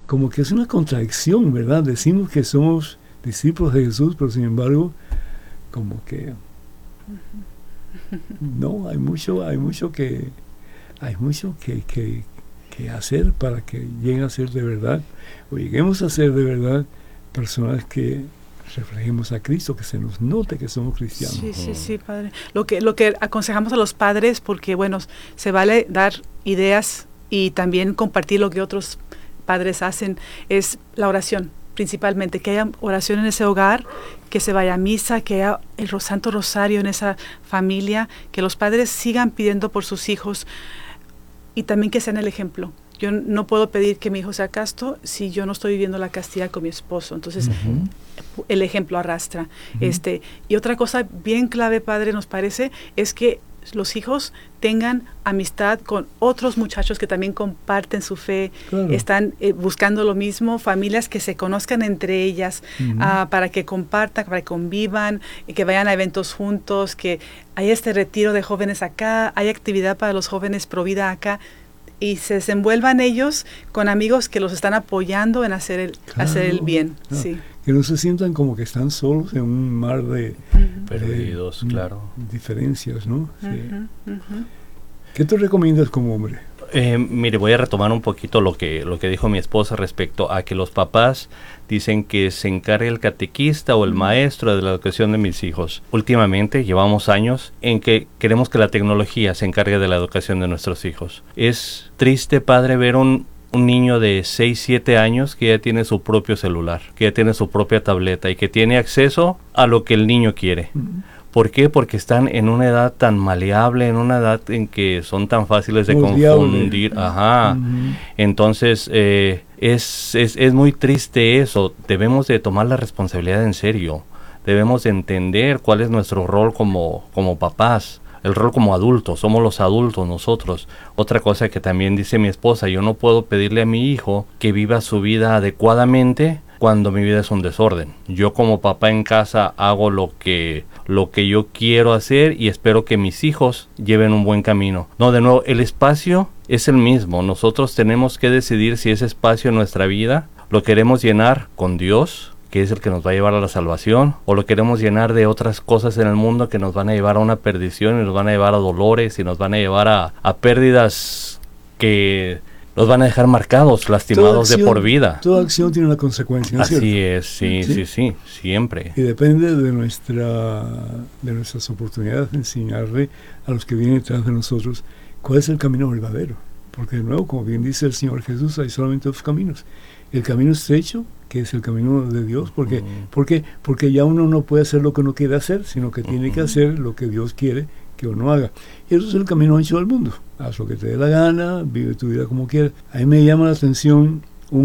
como que es una contradicción, ¿verdad? Decimos que somos discípulos de Jesús, pero sin embargo, como que no, hay mucho que hacer para que lleguen a ser de verdad, o lleguemos a ser de verdad personas que reflejemos a Cristo, que se nos note que somos cristianos. Sí, padre. Lo que aconsejamos a los padres, porque bueno, se vale dar ideas y también compartir lo que otros padres hacen, es la oración, principalmente, que haya oración en ese hogar, que se vaya a misa, que haya el Santo Rosario en esa familia, que los padres sigan pidiendo por sus hijos y también que sean el ejemplo. Yo no puedo pedir que mi hijo sea casto si yo no estoy viviendo la castidad con mi esposo. Entonces, el ejemplo arrastra. Y otra cosa bien clave, padre, nos parece, es que los hijos tengan amistad con otros muchachos que también comparten su fe, claro. Están buscando lo mismo, familias que se conozcan entre ellas, para que compartan, para que convivan, y que vayan a eventos juntos, que haya este retiro de jóvenes acá, hay actividad para los jóvenes pro vida acá, y se desenvuelvan ellos con amigos que los están apoyando en hacer el bien. Claro. Sí. Que no se sientan como que están solos en un mar de perdidos, claro, diferencias, ¿no? Sí. ¿Qué te recomiendas como hombre? Mire, voy a retomar un poquito lo que dijo mi esposa respecto a que los papás dicen que se encargue el catequista o el maestro de la educación de mis hijos. Últimamente llevamos años en que queremos que la tecnología se encargue de la educación de nuestros hijos. Es triste, padre, ver un niño de 6, 7 años que ya tiene su propio celular, que ya tiene su propia tableta y que tiene acceso a lo que el niño quiere. ¿Por qué? Porque están en una edad tan maleable, en una edad en que son tan fáciles de confundir. Entonces, es muy triste eso. Debemos de tomar la responsabilidad en serio. Debemos de entender cuál es nuestro rol como papás. El rol como adultos, somos los adultos nosotros. Otra cosa que también dice mi esposa, yo no puedo pedirle a mi hijo que viva su vida adecuadamente cuando mi vida es un desorden. Yo como papá en casa hago lo que yo quiero hacer y espero que mis hijos lleven un buen camino. No, de nuevo, el espacio es el mismo. Nosotros tenemos que decidir si ese espacio en nuestra vida lo queremos llenar con Dios, que es el que nos va a llevar a la salvación, o lo queremos llenar de otras cosas en el mundo que nos van a llevar a una perdición y nos van a llevar a dolores y nos van a llevar a pérdidas que nos van a dejar marcados, lastimados de por vida. Toda acción tiene una consecuencia, ¿no es cierto? Así es, sí, siempre. Y depende de nuestras oportunidades de enseñarle a los que vienen detrás de nosotros cuál es el camino verdadero. Porque de nuevo, como bien dice el Señor Jesús, hay solamente dos caminos. El camino estrecho, que es el camino de Dios, porque ya uno no puede hacer lo que uno quiere hacer, sino que tiene que hacer lo que Dios quiere que uno haga. Y eso es el camino ancho del mundo. Haz lo que te dé la gana, vive tu vida como quieras. A mí me llama la atención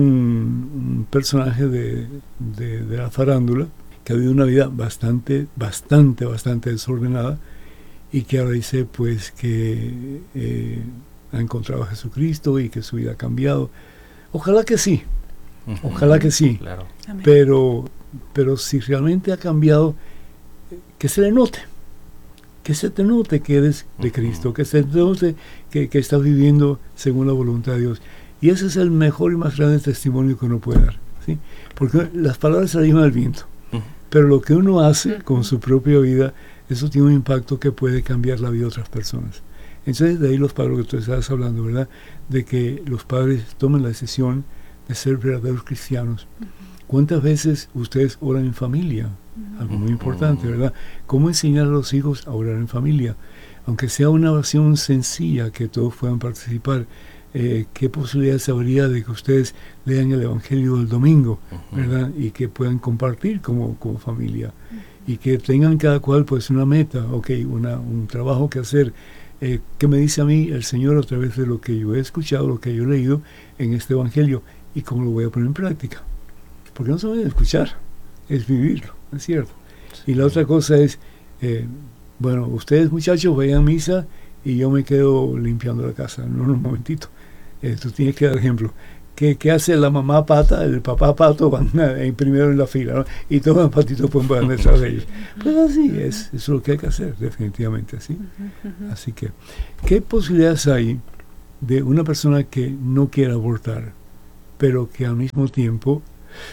un personaje de la farándula que ha vivido una vida bastante desordenada y que ahora dice pues que ha encontrado a Jesucristo y que su vida ha cambiado. Ojalá que sí. Ojalá que sí, claro. Pero si realmente ha cambiado, que se le note, que se te note que eres de Cristo, que se te note que estás viviendo según la voluntad de Dios. Y ese es el mejor y más grande testimonio que uno puede dar, ¿sí? Porque las palabras se las llevan al viento, pero lo que uno hace con su propia vida, eso tiene un impacto que puede cambiar la vida de otras personas. Entonces, de ahí los padres que tú estabas hablando, ¿verdad? De que los padres tomen la decisión de ser verdaderos cristianos. ¿Cuántas veces ustedes oran en familia? Algo muy importante, ¿verdad? ¿Cómo enseñar a los hijos a orar en familia? Aunque sea una oración sencilla que todos puedan participar, ¿qué posibilidades habría de que ustedes lean el Evangelio del domingo, ¿verdad? Y que puedan compartir como familia. Y que tengan cada cual pues una meta, un trabajo que hacer. ¿Qué me dice a mí el Señor a través de lo que yo he escuchado, lo que yo he leído en este Evangelio? ¿Y cómo lo voy a poner en práctica? Porque no se puede escuchar, es vivirlo, ¿es cierto? Sí. Y la otra cosa es, ustedes muchachos vayan a misa y yo me quedo limpiando la casa. No, un momentito, tú tienes que dar ejemplo. ¿Qué hace la mamá pata, el papá pato? Van primero en la fila, ¿no? Y todos los patitos van detrás de ellos. Pues así es, eso es lo que hay que hacer, definitivamente así. Así que, ¿qué posibilidades hay de una persona que no quiera abortar, pero que al mismo tiempo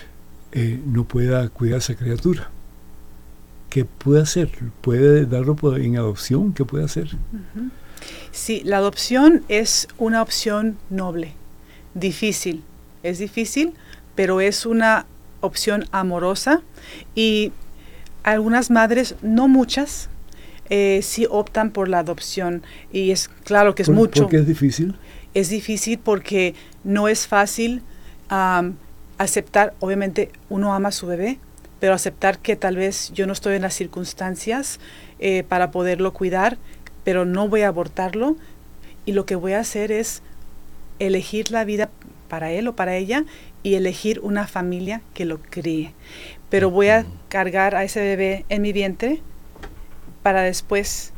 no pueda cuidar a esa criatura. ¿Qué puede hacer? ¿Puede darlo en adopción? ¿Qué puede hacer? Ujú. Sí, la adopción es una opción noble, difícil. Es difícil, pero es una opción amorosa y algunas madres, no muchas, sí optan por la adopción y es claro que es mucho. ¿Por qué es difícil? Es difícil porque no es fácil aceptar, obviamente uno ama a su bebé, pero aceptar que tal vez yo no estoy en las circunstancias para poderlo cuidar, pero no voy a abortarlo y lo que voy a hacer es elegir la vida para él o para ella y elegir una familia que lo críe. Pero voy a cargar a ese bebé en mi vientre para después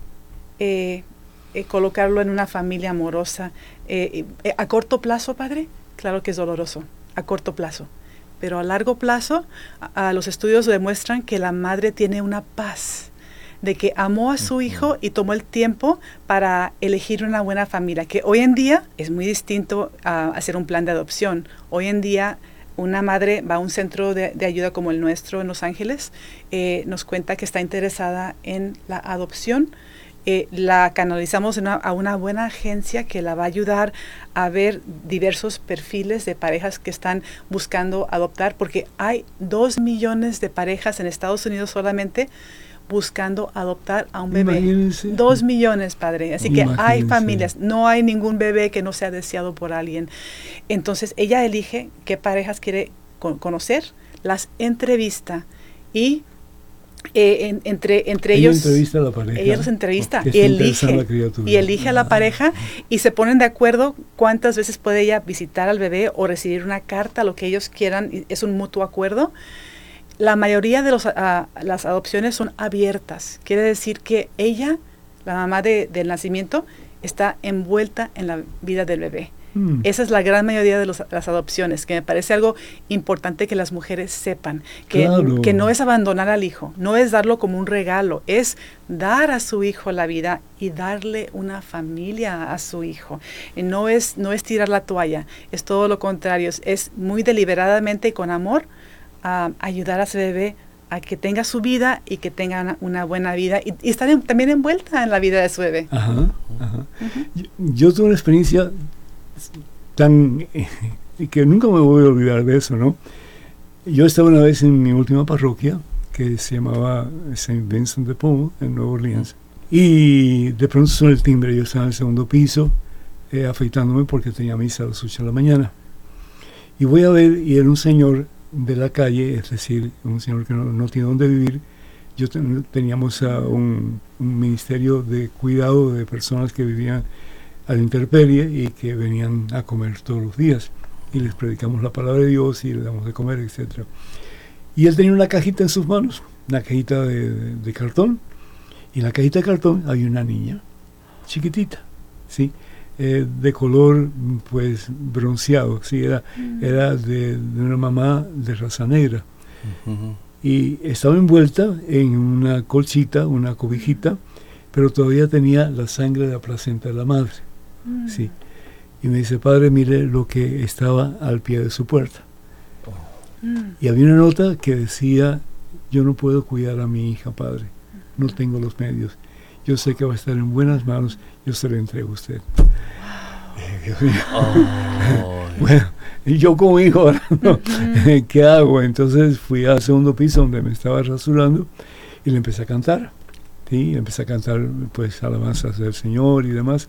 colocarlo en una familia amorosa. A corto plazo, padre, claro que es doloroso, a corto plazo. Pero a largo plazo, los estudios demuestran que la madre tiene una paz de que amó a su hijo y tomó el tiempo para elegir una buena familia, que hoy en día es muy distinto a hacer un plan de adopción. Hoy en día una madre va a un centro de ayuda como el nuestro en Los Ángeles, nos cuenta que está interesada en la adopción, la canalizamos a una buena agencia que la va a ayudar a ver diversos perfiles de parejas que están buscando adoptar, porque hay 2 millones de parejas en Estados Unidos solamente buscando adoptar a un bebé. Imagínense. 2 millones, padre. Así que hay Imagínense. familias, no hay ningún bebé que no sea deseado por alguien. Entonces ella elige qué parejas quiere conocer, las entrevista y entre ellos entrevista a la pareja. ella los entrevista Porque y está interesada en la elige criatura. a la pareja y se ponen de acuerdo cuántas veces puede ella visitar al bebé o recibir una carta, lo que ellos quieran, y es un mutuo acuerdo. La mayoría de las adopciones son abiertas. Quiere decir que ella, la mamá del nacimiento, está envuelta en la vida del bebé. Esa es la gran mayoría de las adopciones, que me parece algo importante que las mujeres sepan, Claro. que no es abandonar al hijo, no es darlo como un regalo, es dar a su hijo la vida y darle una familia a su hijo. Y no es tirar la toalla, es todo lo contrario, es muy deliberadamente y con amor ayudar a ese bebé a que tenga su vida y que tenga una buena vida y estar también envuelta en la vida de su bebé. Ajá, ajá. Yo tuve una experiencia tan que nunca me voy a olvidar de eso, ¿no? Yo estaba una vez en mi última parroquia que se llamaba St. Vincent de Paul en Nueva Orleans y de pronto sonó el timbre. Yo estaba en el segundo piso afeitándome porque tenía misa a las 8 de la mañana y voy a ver y era un señor de la calle, es decir, un señor que no tiene dónde vivir. Teníamos un ministerio de cuidado de personas que vivían a la intemperie y que venían a comer todos los días y les predicamos la palabra de Dios y les damos de comer, etc. Y él tenía una cajita en sus manos, una cajita de cartón, y en la cajita de cartón había una niña chiquitita, ¿sí? De color pues bronceado, ¿sí? Era de una mamá de raza negra. Y estaba envuelta en una colchita, una cobijita, pero todavía tenía la sangre de la placenta de la madre. Sí. Y me dice, padre, mire lo que estaba al pie de su puerta. Y había una nota que decía, yo no puedo cuidar a mi hija, padre, no tengo los medios. Yo sé que va a estar en buenas manos, yo se lo entrego a usted. Dios mío. Bueno, y yo como hijo, ahora, ¿no? ¿Qué hago? Entonces fui al segundo piso donde me estaba rasurando y le empecé a cantar. Sí, empecé a cantar pues alabanzas del Señor y demás.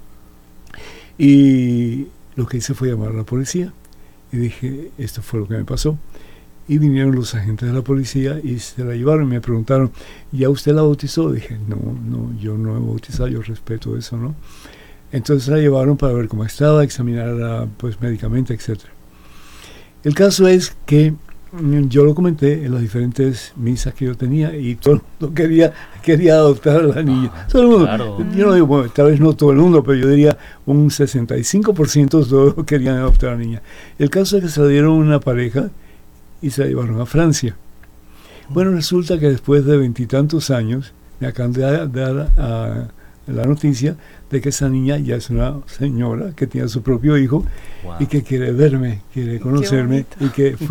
Y lo que hice fue llamar a la policía y dije, esto fue lo que me pasó. Y vinieron los agentes de la policía y se la llevaron y me preguntaron, ¿ya usted la bautizó? Dije, no, yo no he bautizado, yo respeto eso, ¿no? Entonces la llevaron para ver cómo estaba, examinarla pues médicamente, etc. El caso es que yo lo comenté en las diferentes misas que yo tenía y todo el mundo quería adoptar a la niña. Todo el mundo. Claro. Yo no digo, bueno, tal vez no todo el mundo, pero yo diría un 65% todos querían adoptar a la niña. El caso es que se la dieron una pareja y se la llevaron a Francia. Bueno, resulta que después de 20 y tantos años me acaban de dar la noticia de que esa niña ya es una señora que tiene su propio hijo Wow. y que quiere verme, quiere conocerme y que